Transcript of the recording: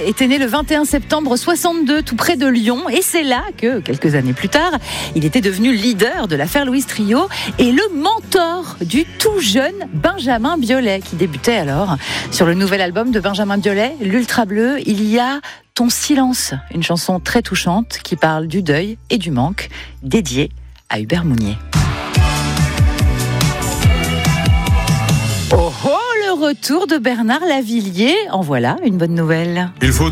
était né le 21 septembre 62, tout près de Lyon. Et c'est là que, quelques années plus tard, il était devenu leader de l'affaire Louis Trio et le mentor du tout jeune Benjamin Biolay, qui débutait alors. Sur le nouvel album de Benjamin Biolay, L'Ultra Bleu, il y a Ton silence, une chanson très touchante qui parle du deuil et du manque, dédiée à Hubert Mounier. Oh oh, le retour de Bernard Lavilliers, en voilà une bonne nouvelle. Il faut